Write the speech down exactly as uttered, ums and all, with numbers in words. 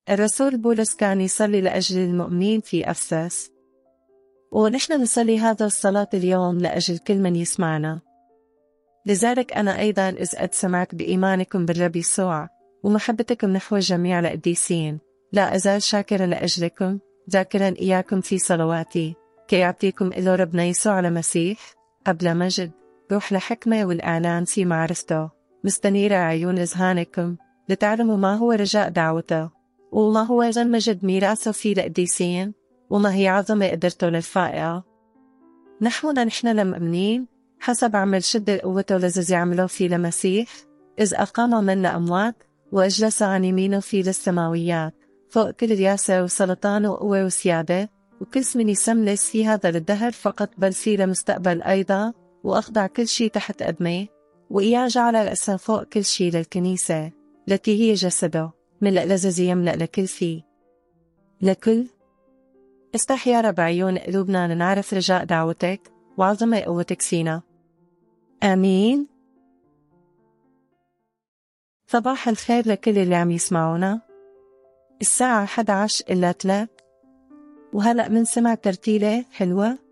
الرسول بولس كان يصلي لأجل المؤمنين في أفسس، ونحن نصلي هذا الصلاة اليوم لأجل كل من يسمعنا. لذلك أنا أيضا إذ قد سمعت بإيمانكم بالرب يسوع ومحبتكم نحو جميع القديسين، لا أزال شاكرا لأجلكم، ذاكرا إياكم في صلواتي، كي يعطيكم إلى ربنا يسوع المسيح قبل مجد روح لحكمة والإعلان في معرفته، مستنيرة عيون إذهانكم لتعلموا ما هو رجاء دعوته، وما هو غن مجد ميراثه في القديسين، وما هي عظمة قدرته للفائقة. نحونا نحن المؤمنين حسب عمل شدة قوته الذي يعمله في المسيح، إذ أقام من الأموات وأجلس عن يمينه في السماويات، فوق كل رياسة وسلطان وقوة وسيادة وكل اسم يسملس في هذا الدهر فقط بل في المستقبل أيضا، وأخضع كل شيء تحت قدميه، وإياه جعل رأسا فوق كل شيء للكنيسة التي هي جسده، من الذي يملأ لكل فيه لكل. افتح يا رب عيون قلوبنا لنعرف رجاء دعوتك وعظمة قوتك فينا. آمين. صباح الخير لكل اللي عم يسمعونا. الساعة إحدى عشر إلا ثلاث، وهلأ منسمع ترتيلة حلوة